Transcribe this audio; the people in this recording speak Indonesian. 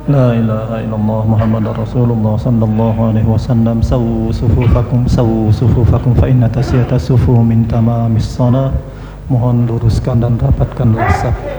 La ilaha illallah Muhammadar Rasulullah sallallahu alaihi wasallam. Sawu sufufakum fa inna tasiyata sufu min tamamis shalah. Mohon luruskan dan rapatkanlah saf